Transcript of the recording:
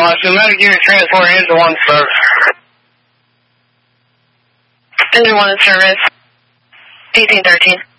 Austin. Medic unit transport engine 1 service. Engine 1 in service. 1813.